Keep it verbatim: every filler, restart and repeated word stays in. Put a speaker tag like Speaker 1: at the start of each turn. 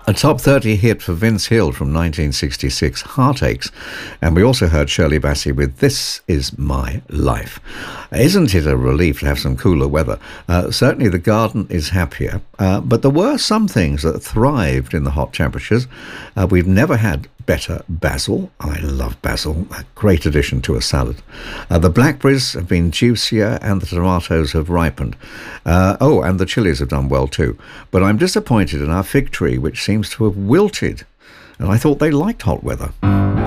Speaker 1: A top thirty hit for Vince Hill from nineteen sixty-six, Heartaches. And we also heard Shirley Bassey with This Is My Life. Isn't it a relief to have some cooler weather? Uh, certainly the garden is happier, uh, but there were some things that thrived in the hot temperatures. Uh, we've never had better basil. I love basil, a great addition to a salad. Uh, the blackberries have been juicier and the tomatoes have ripened. Uh, oh, and the chilies have done well too. But I'm disappointed in our fig tree, which seems to have wilted. And I thought they liked hot weather.